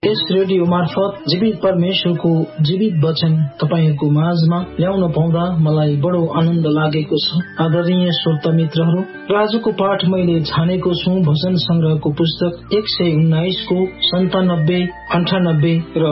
यस radio मार्फत जीवित परमेश्वरको जीवित वचन तपाईहरुको माझमा ल्याउन पाउँदा मलाई बडो आनन्द लागेको छ। आदरणीय श्रोता मित्रहरू, आजको पाठ मैले छानेको छु भजन संग्रहको पुस्तक 119 को 97, 98 र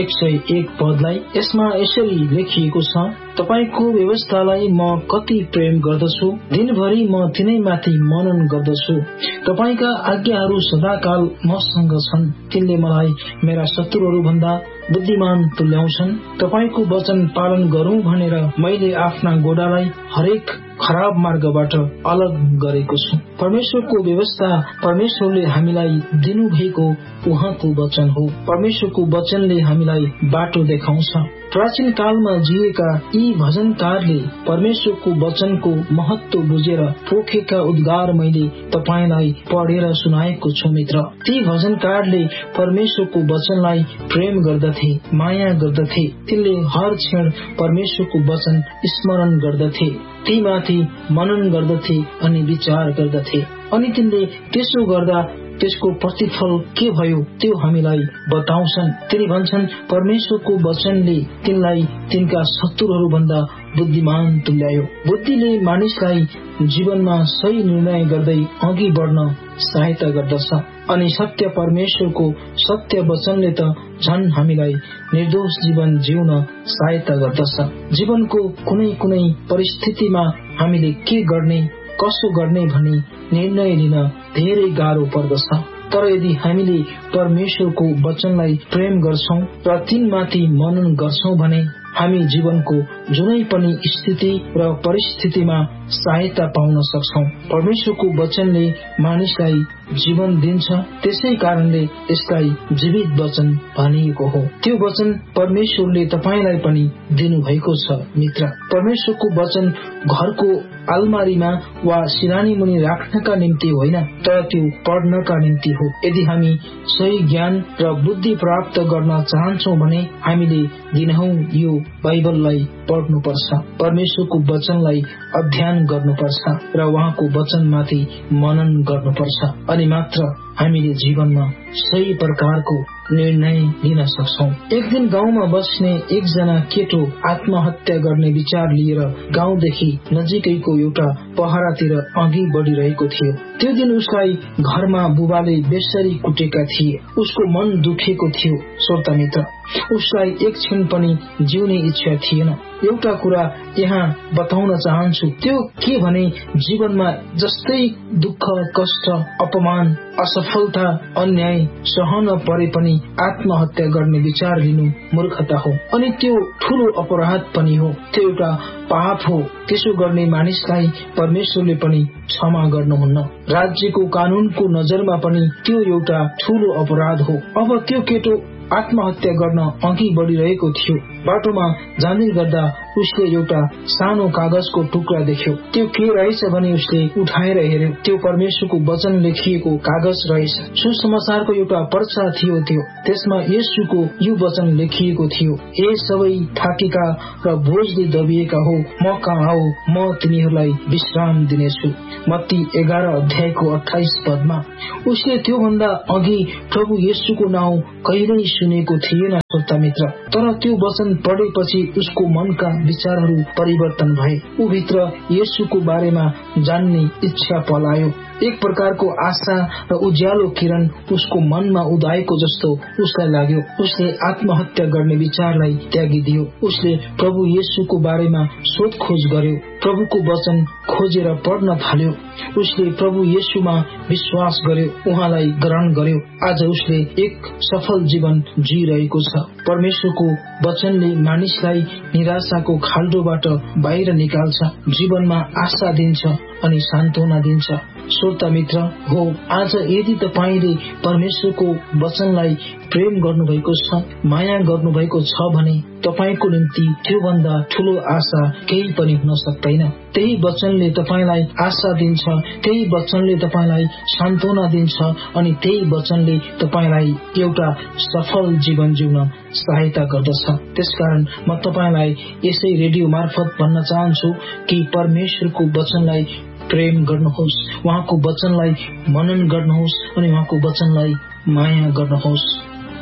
101 पदलाई। यसमा यसरी लेखिएको छ, तपाईको व्यवस्थालाई म कति प्रेम गर्दछु, दिनभरि म तिनैमाथि मनन गर्दछु। तपाईका आज्ञाहरू सदाकाल मसँग छन्, तिनले मलाई मेरा शत्रुहरू भन्दा बुद्धिमान तुल्याउँछन्। तपाईको वचन पालन गरौं भनेर मैले आफ्ना गोडालाई हरेक खराब मार्गबाट अलग गरेको छु। परमेश्वरको व्यवस्था परमेश्वरले हामीलाई दिनु भएको उहाँको वचन हो। परमेश्वरको वचनले हामीलाई बाटो देखाउँछ। प्राचीन कालमा जिएका यी भजनकारले परमेश्वरको वचनको महत्व बुझेर पोखेका उद्गार मैले तपाईलाई पढेर सुनाएको छु मित्र। ती भजनकारले परमेश्वरको वचनलाई प्रेम गर्दथे, माया गर्दथे। तिनले हर क्षण परमेश्वरको वचन स्मरण गर्दथे, ती माथि मनन गर्दथे अनि विचार गर्दथे। अनि तिनले त्यसो गर्दा त्यसको प्रतिफल के भयो त्यो हामीलाई बताउँछन्। तिनी भन्छन्, परमेश्वरको वचनले तिनलाई तिनका शत्रुहरू भन्दा बुद्धिमान तुल्यायो। बुद्धिले मानिसलाई जीवनमा सही निर्णय गर्दै अघि बढ्न सहायता गर्दछ। अनि सत्य परमेश्वरको सत्य वचनले त झन् हामीलाई निर्दोष जीवन जिउन सहायता गर्दछ। जीवनको कुनै कुनै परिस्थितिमा हामीले के गर्ने, कसो गर्ने भनी निर्णय लिन धेरै गाह्रो पर्दछ। तर यदि हामीले परमेश्वरको वचनलाई प्रेम गर्छौं र तिनमाथि मनन गर्छौं भने हामी जीवनको जुनै पनि स्थिति र परिस्थितिमा सहायता पाउन सक्छौं। परमेश्वरको वचनले मानिसलाई जीवन दिन्छ, त्यसै कारणले यसलाई जीवित वचन भनिएको हो। त्यो वचन परमेश्वरले तपाईलाई पनि दिनु भएको छ मित्र। परमेश्वरको वचन घरको अलमारीमा वा सिरानी मुनि राख्नका निम्ति होइन, तर त्यो पढ्नका निम्ति हो। यदि हामी सही ज्ञान र बुद्धि प्राप्त गर्न चाहन्छौं भने हामीले दिनहुँ यो बाइबललाई पढ्नुपर्छ, परमेश्वरको वचनलाई अध्ययन गर्नुपर्छ र उहाँको वचनमाथि मनन गर्नुपर्छ। अनि मात्र हामीले जीवनमा सही प्रकारको निर्णय लिन सक्छौं। एक दिन गाउँमा बस्ने एकजना केटो आत्महत्या गर्ने विचार लिएर गाउँदेखि नजिकैको एउटा पहरातिर अघि बढ़िरहेको थियो। त्यो दिन उसलाई घरमा बुबाले बेसरी कुटेका थिए। उसको मन दुखेको थियो। श्रोता मित्र, उसलाई एक क्षण पनि जिउने इच्छा थिएन। एउटा कुरा यहाँ बताउन चाहन्छु, त्यो के भने जीवनमा जस्तै दुःख, कष्ट, अपमान, असफलता, अन्याय सहन परे पनि आत्महत्या गर्ने विचार लिनु मूर्खता हो अनि त्यो ठूलो अपराध पनि हो। त्यो एउटा पाप हो। त्यसो गर्ने मानिसलाई परमेश्वरले पनि क्षमा गर्नुहुन्न। राज्यको कानूनको नजरमा पनि त्यो एउटा ठूलो अपराध हो। अब त्यो केटो आत्महत्या गर्न अघि बढ़िरहेको थियो। बाटोमा जाँदै गर्दा उसले एउटा सानो कागजको टुक्रा देख्यो। त्यो के रहेछ भने उसले उठाएर हेर्यो। त्यो परमेश्वरको वचन लेखिएको कागज रहेछ। सुसमाचारको एउटा पर्चा थियो। त्यसमा येशूको यो वचन लेखिएको थियो, हे सबै थाकेका र बोझले दबिएका हो, म कहाँ आऊ, म तिनीहरूलाई विश्राम दिनेछु। मत्ती 11 अध्यायको 28 पदमा। उसले त्यो भन्दा अघि प्रभु येशूको नाउँ कहिल्यै सुनेको थिएन श्रोता मित्र। तर त्यो वचन पढेपछि उसको मनका विचारहरू परिवर्तन भए। ऊ भित्र येशूको बारेमा जान्ने इच्छा पलायो। एक प्रकारको आशा र उज्यालो किरण उसको मनमा उदाएको जस्तो उसलाई लाग्यो। उसले आत्महत्या गर्ने विचारलाई त्यागिदियो। उसले प्रभु येशूको बारेमा सोधखोज गर्यो, प्रभुको वचन खोजेर पढ्न थाल्यो। उसले प्रभु येशूमा विश्वास गर्यो, उहाँलाई ग्रहण गर्यो। आज उसले एक सफल जीवन जिइरहेको छ। परमेश्वरको वचनले मानिसलाई निराशाको खाल्डोबाट बाहिर निकाल्छ, जीवनमा आशा दिन्छ अनि सान्त्वना दिन्छ। श्रोता मित्र हो, आज यदि तपाईले परमेश्वरको वचनलाई प्रेम गर्नुभएको छ, माया गर्नुभएको छ भने तपाईको निम्ति त्यो भन्दा ठूलो आशा केही पनि हुन सक्दैन। त्यही वचनले तपाईलाई आशा दिन्छ, त्यही वचनले तपाईलाई सान्त्वना दिन्छ अनि त्यही वचनले तपाईलाई एउटा सफल जीवन जिउन सहायता गर्दछ। त्यसकारण म तपाईलाई यसै रेडियो मार्फत भन्न चाहन्छु कि परमेश्वरको वचनलाई प्रेम गर्नुहोस्, उहाँको वचनलाई मनन गर्नुहोस् अनि उहाँको वचनलाई माया गर्नुहोस्।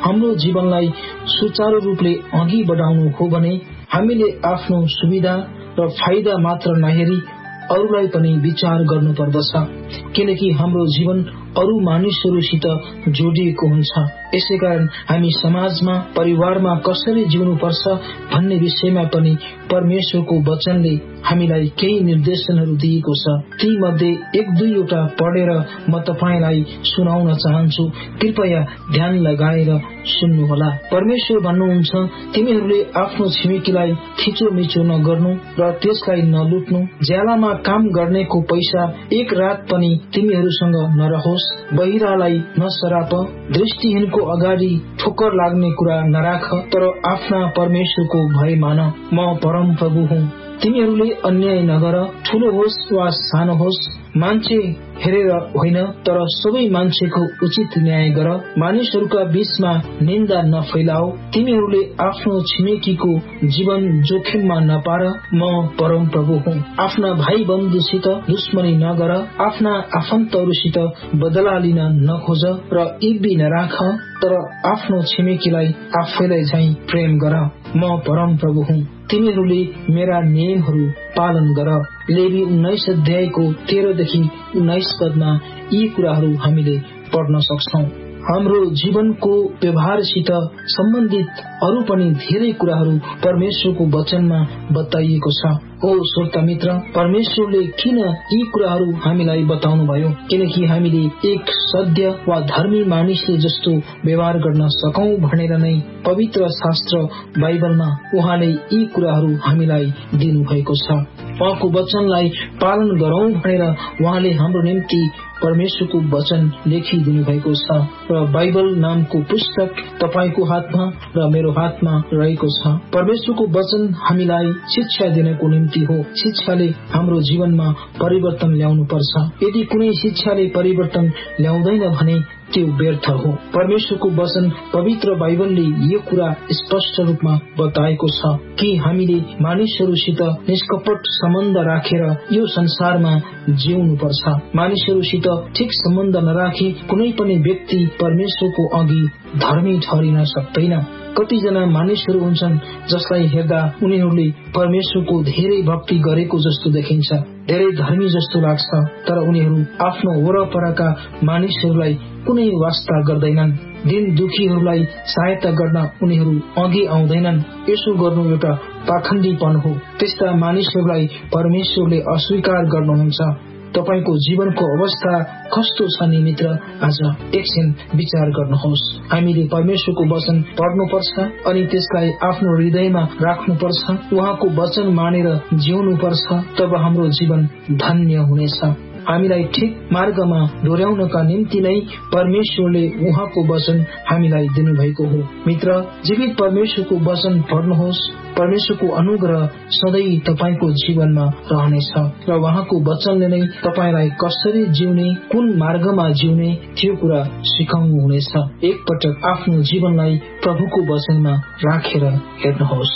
हाम्रो जीवनलाई सुचारू रूपले अघि बढाउनु हो भने हामीले आफ्नो सुविधा र फाइदा मात्र नहेरी अरूलाई पनि विचार गर्नु पर्दछ, किनकि हाम्रो जीवन अरू मानिसहरूसित जोडिएको हुन्छ। यसैकारण हामी समाजमा, परिवारमा कसरी जिउनु पर्छ भन्ने विषयमा पनि परमेश्वरको वचनले हामीलाई केही निर्देशनहरू दिएको छ। ती मध्ये एक दुईवटा पढेर म तपाईलाई सुनाउन चाहन्छु। कृपया ध्यान लगाएर सुन्नुहोला। परमेश्वर भन्नुहुन्छ, तिमीहरूले आफ्नो छिमेकीलाई थिचोमिचो नगर्नु र त्यसलाई नलुट्नु। ज्यालामा काम गर्नेको पैसा एक रात पनि तिमीहरूसँग नरहोस्। बहिरालाई नसराप, दृष्टिहीनको अगाडि ठोक्कर लाग्ने कुरा नराख, तर आफ्ना परमेश्वरको भय मान। म परम प्रभु हुँ। तिमीहरूले अन्याय नगर, ठूलो होस् वा सानो होस्, मान्छे हेरेर होइन, तर सबै मान्छेको उचित न्याय गर। मानिसहरूका बीचमा निन्दा नफैलाओ। तिमीहरूले आफ्नो छिमेकीको जीवन जोखिममा नपार। म परम प्रभु हुँ। आफ्ना भाइ बन्धुसित दुश्मनी नगर, आफ्ना आफन्तहरूसित बदला लिन नखोज र इब्बी नराख, तर आफ्नो छिमेकीलाई आफैलाई झैं प्रेम गर। म परम प्रभु हुँ। तिमीहरूले मेरा नियमहरू पालन गर। लेवी 19 अध्यायको 13 देखि 19 पदमा यी कुराहरू हामीले पढ्न सक्छौं। हाम्रो जीवनको व्यवहारसित सम्बन्धित अरू पनि धेरै कुराहरू परमेश्वरको वचनमा बताइएको छ। ओ श्रोता मित्र, परमेश्वरले किन यी कुराहरू हामीलाई बताउनु भयो? किनकि हामीले एक सत्य वा धर्मी मानिसले जस्तो व्यवहार गर्न सकौं भनेर नै पवित्र शास्त्र बाइबलमा उहाँले यी कुराहरू हामीलाई दिनुभएको छ। उहाँको वचनलाई पालन गरौं भनेर उहाँले हाम्रो निम्ति परमेश्वरको वचन लेखिदिनु भएको छ र बाइबल नामको पुस्तक तपाईको हातमा र मेरो हातमा रहेको छ। परमेश्वरको वचन हामीलाई शिक्षा दिनको निम्ति हो। शिक्षाले हाम्रो जीवनमा परिवर्तन ल्याउनु पर्छ। यदि कुनै शिक्षाले परिवर्तन ल्याउँदैन भने त्यो व्यर्थ हो। परमेश्वरको वचन पवित्र बाइबलले यो कुरा स्पष्ट रूपमा बताएको छ कि हामीले मानिसहरूसित निष्कपट सम्बन्ध राखेर यो संसारमा जिउनु पर्छ। मानिसहरूसित ठिक सम्बन्ध नराखी कुनै पनि व्यक्ति परमेश्वरको अघि धर्मी ठहरिन सक्दैन। कतिजना मानिसहरू हुन्छन् जसलाई हेर्दा उनीहरूले परमेश्वरको धेरै भक्ति गरेको जस्तो देखिन्छ, धेरै धर्मी जस्तो लाग्छ, तर उनीहरू आफ्नो वरपरका मानिसहरूलाई कुनै वास्ता गर्दैनन्। दिन दुखीहरूलाई सहायता गर्न उनीहरू अघि आउँदैनन्। यसो गर्नु एउटा पाखण्डीपन हो। त्यस्ता मानिसहरूलाई परमेश्वरले अस्वीकार गर्नुहुन्छ। तपाईको जीवनको अवस्था कस्तो छ नि मित्र? आज एकछिन विचार गर्नुहोस्। हामीले परमेश्वरको वचन पढ्नुपर्छ अनि त्यसलाई आफ्नो हृदयमा राख्नुपर्छ। उहाँको वचन मानेर जिउनु पर्छ, तब हाम्रो जीवन धन्य हुनेछ। हामीलाई ठिक मार्गमा डोर्याउनका निम्ति नै परमेश्वरले उहाँको वचन हामीलाई दिनुभएको हो। मित्र, जीवित परमेश्वरको वचन पढ्नुहोस्। परमेश्वरको अनुग्रह सधैँ तपाईको जीवनमा रहनेछ र उहाँको वचनले नै तपाईलाई कसरी जिउने, कुन मार्गमा जिउने त्यो कुरा सिकाउनु हुनेछ। एकपटक आफ्नो जीवनलाई प्रभुको वचनमा राखेर हेर्नुहोस्।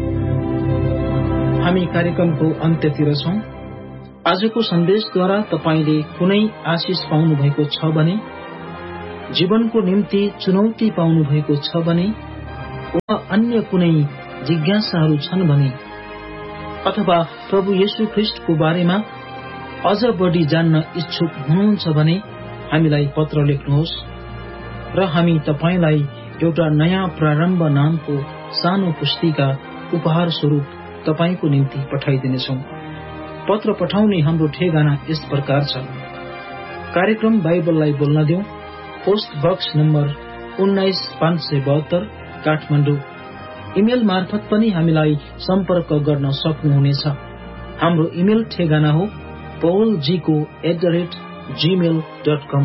हामी कार्यक्रमको अन्त्यतिर छौं। आजको सन्देशद्वारा तपाईले कुनै आशिष पाउनु भएको छ भने, जीवनको निम्ति चुनौती पाउनु भएको छ भने, वा अन्य कुनै जिज्ञासाहरू छन् भने, अथवा प्रभु येशू ख्रीष्टको बारेमा अझ बढी जान्न इच्छुक हुनुहुन्छ भने हामीलाई पत्र लेख्नुहोस् र हामी तपाईलाई एउटा नयाँ प्रारम्भ नामको सानो पुस्तिका उपहार स्वरूप तपाईको निम्ति पठाइदिनेछौं। पत्र पठाउने हाम्रो ठेगाना यस प्रकार छ। कार्यक्रम बाइबललाई बोल्न देऊ, post box number 19,572 Kathmandu. Email मार्फत पनि हामीलाई सम्पर्क गर्न सक्नुहुनेछ। हाम्रो इमेल ठेगाना हो paulgko@gmail.com,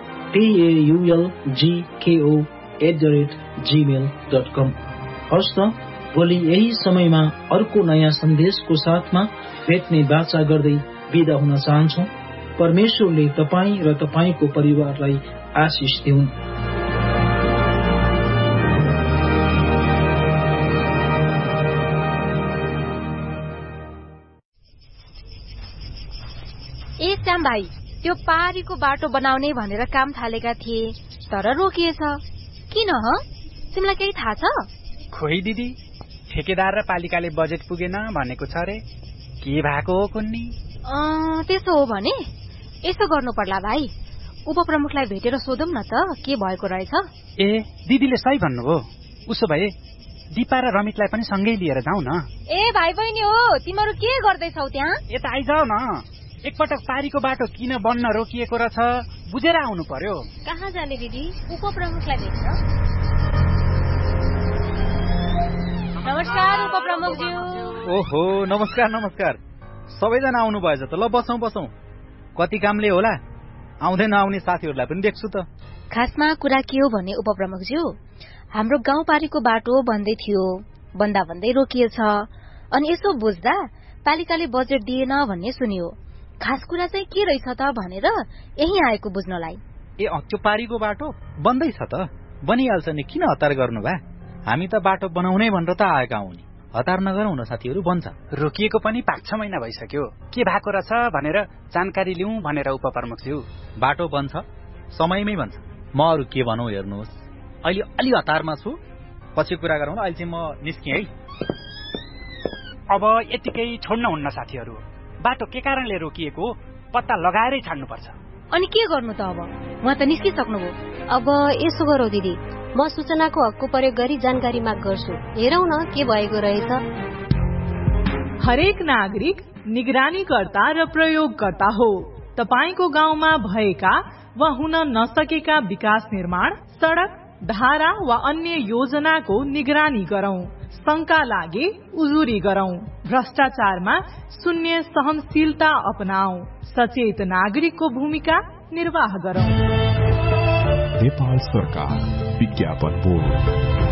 paulgko@gmail.com। हस् त, भोलि यही समयमा अर्को नयाँ सन्देशको साथमा भेट्ने बाचा गर्दै बिदा हुन चाहन्छौ। परमेश्वरले तपाई र तपाईको परिवारलाई आशिष दिउन्। श्याम भाइ, त्यो पारीको बाटो बनाउने भनेर काम थालेका थिए, तर रोकिएछ। किन? तिमीलाई केही थाहा छ? खोइ दिदी, ठेकेदार र पालिकाले बजेट पुगेन भनेको छ रे। के भएको हो कुन्नी? त्यसो हो भने यसो गर्नु पर्ला भाइ, उपप्रमुखलाई भेटेर सोधौं न त के भएको रहेछ। ए, दिदीले सही भन्नुभयो। उसो भए दिपा र रमितलाई पनि सँगै लिएर जाउँ न। ए भाइ बहिनी हो, तिमीहरू के गर्दैछौ त्यहाँ? यता आइजाऊ न। एकपटक पारीको बाटो किन बन्न रोकिएको रहेछ बुझेर आउनु पर्यो। कहाँ जाने दिदी? उपप्रमुखलाई भेट्न। नमस्कार उपप्रमुखज्यू। ओहो, नमस्कार नमस्कार। सबैजना आउनु भएछ त। ल बसौँ बसौँ। कति कामले होला, आउँदै नआउने साथीहरूलाई पनि देख्छु त। खासमा कुरा के हो भने उपप्रमुखज्यू, हाम्रो गाउँपारीको बाटो बन्दै थियो, बन्दा भन्दै रोकिएछ। अनि यसो बुझ्दा पालिकाले बजेट दिएन भन्ने सुनियो। खास कुरा चाहिँ के रहेछ त भनेर यही आएको बुझ्नलाई। ए, त्यो पारीको बाटो बन्दैछ त। बनिहाल्छ नि, किन हतार गर्नु भए? हामी त बाटो बनाउनै भनेर त आएका हौ नि। हतार नगरौँ न साथीहरू, बन्छ। रोकिएको पनि 5-6 महिना भइसक्यो। के भएको रहेछ भनेर जानकारी लिउँ भनेर उपप्रमुखज्यू। बाटो बन्छ, समयमै बन्छ। म अरू के भनौँ हेर्नुहोस्, अहिले अलि हतारमा छु, पछि कुरा गरौँ। अहिले चाहिँ म निस्केँ है। अब यतिकै छोड्न हुन्न साथीहरू। बाटो के कारणले रोकिएको पत्ता लगाएरै छाड्नुपर्छ। अनि के गर्नु त अब? उहाँ त निस्किसक्नुभयो। अब यसो गरौ दिदी, म सूचनाको हकको प्रयोग गरी जानकारी माग गर्छु। हेरौँ न के भएको रहेछ। हरेक नागरिक निगरानीकर्ता र प्रयोगकर्ता हो। तपाईको गाउँमा भएका वा हुन नसकेका विकास निर्माण, सड़क, धारा वा अन्य योजनाको निगरानी गरौं। शंका लागे उजुरी गरौं। भ्रष्टाचारमा शून्य सहनशीलता अपनाऊ। सचेत नागरिकको भूमिका निर्वाह गरौं। नेपाल सरकार विज्ञापन बोर्ड।